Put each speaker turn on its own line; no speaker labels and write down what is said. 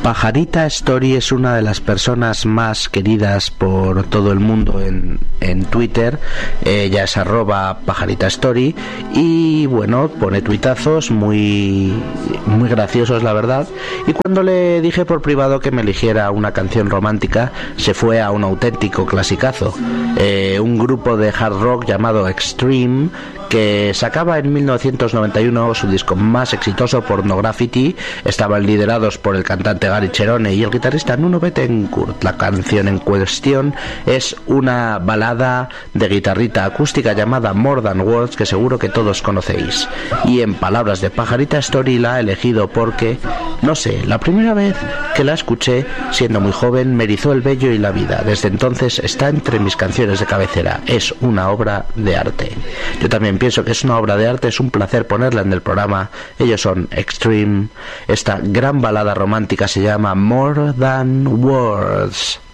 Pajarita Story es una de las personas más queridas por todo el mundo en Twitter. Ella es @Pajarita Story y bueno, pone tuitazos muy graciosos, la verdad. Y cuando le dije por privado que me eligiera una canción romántica, se fue a un auténtico clasicazo, un grupo de hard rock llamado Extreme, que sacaba en 1991 su disco más exitoso, Pornography. Estaban liderados por el cantante Gary Cherone y el guitarrista Nuno Bettencourt. La canción en cuestión es una balada de guitarrita acústica llamada More Than Words, que seguro que todos conocéis. Y en palabras de Pajarita Story, la he elegido porque, no sé, la primera vez que la escuché, siendo muy joven, me erizó el vello y la vida. Desde entonces está entre mis canciones de cabecera. Es una obra de arte. Yo también pienso que es una obra de arte, es un placer ponerla en el programa. Ellos son Extreme. Esta gran balada romántica se llama More Than Words.